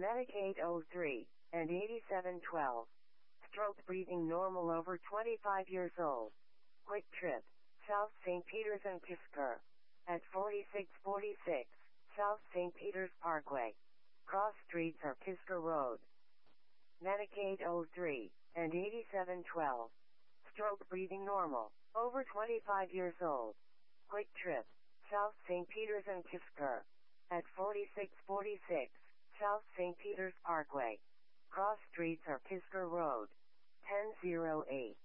Medic 803 and 8712. Stroke breathing normal over 25 years old. Quick trip. South St. Peters and Kisker. At 4646 South St. Peters Parkway. Cross streets are Kisker Road. Medic 803 and 8712. Stroke breathing normal. Over 25 years old. Quick trip. South St. Peters and Kisker. At 4646 South St. Peters Parkway. Cross streets are Kisker Road. 1008.